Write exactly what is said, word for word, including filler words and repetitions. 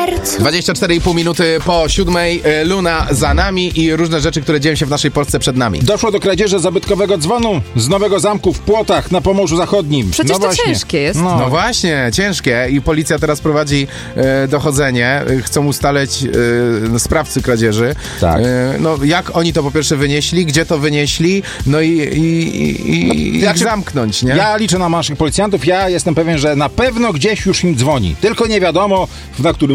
sercu. dwadzieścia cztery i pół minuty po siódmej, Luna za nami i różne rzeczy, które dzieją się w naszej Polsce przed nami. Doszło do kradzieży zabytkowego dzwonu z Nowego Zamku w Płotach na Pomorzu Zachodnim. Przecież no to właśnie. ciężkie jest. No. No właśnie, ciężkie i policja teraz prowadzi e, dochodzenie, e, chcą ustalać e, sprawcy kradzieży. Tak. E, no jak oni to po pierwsze wynieśli, gdzie to wynieśli, no i, i, i, i No, jak zamknąć, nie? Ja liczę na naszych policjantów, ja jestem pewien, że na pewno gdzieś już im dzwoni. Tylko nie wiadomo, na którym